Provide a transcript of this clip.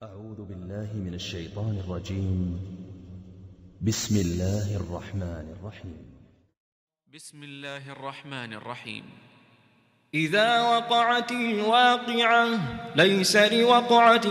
أعوذ بالله من الشيطان الرجيم. بسم الله الرحمن الرحيم. بسم الله الرحمن الرحيم. إذا وقعت الواقعة ليس لوقعتها